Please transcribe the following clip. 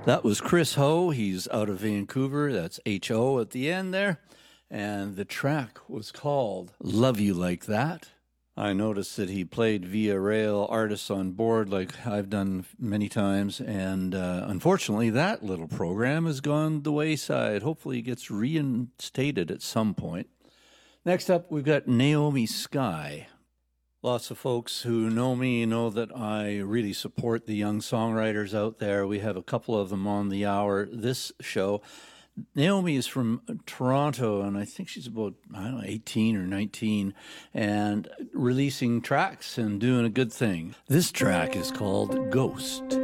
That was Chris Ho. He's out of Vancouver. That's H-O at the end there. And the track was called Love You Like That. I noticed that he played Via Rail artists on board like I've done many times. And unfortunately, that little program has gone the wayside. Hopefully it gets reinstated at some point. Next up, we've got Naomi Sky. Lots of folks who know me know that I really support the young songwriters out there. We have a couple of them on the hour this show. Naomi is from Toronto, and I think she's about, 18 or 19, and releasing tracks and doing a good thing. This track is called Ghost.